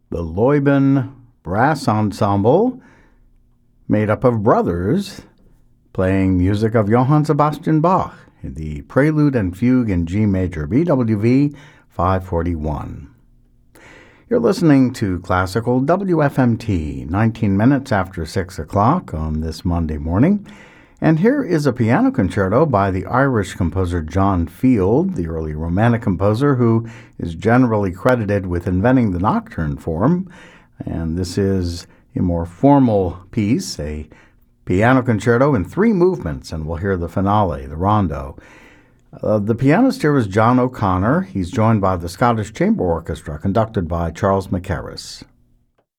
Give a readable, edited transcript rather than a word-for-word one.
the Leuben Brass Ensemble, made up of brothers, playing music of Johann Sebastian Bach, the Prelude and Fugue in G major, BWV 541. You're listening to Classical WFMT, 19 minutes after 6 o'clock on this Monday morning. And here is a piano concerto by the Irish composer John Field, the early Romantic composer who is generally credited with inventing the nocturne form. And this is a more formal piece, a piano concerto in 3 movements, and we'll hear the finale, the rondo. The pianist here is John O'Connor. He's joined by the Scottish Chamber Orchestra, conducted by Charles Mackerras.